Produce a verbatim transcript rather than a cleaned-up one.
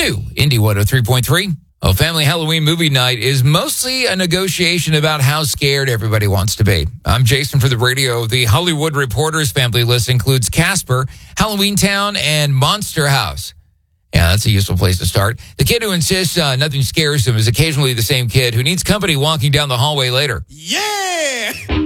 new Indy one oh three point three. A family Halloween movie night is mostly a negotiation about how scared everybody wants to be. I'm Jason for the radio. The Hollywood Reporters family list includes Casper, Halloween Town, and Monster House. Yeah, that's a useful place to start. The kid who insists uh, nothing scares him is occasionally the same kid who needs company walking down the hallway later. Yeah!